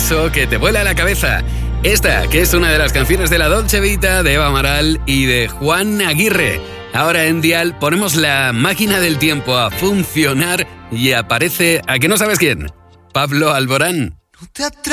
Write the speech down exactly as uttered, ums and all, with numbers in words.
eso que te vuela la cabeza. Esta, que es una de las canciones de la Dolce Vita, de Eva Amaral y de Juan Aguirre. Ahora en Dial ponemos la máquina del tiempo a funcionar y aparece, ¿a que no sabes quién? Pablo Alborán.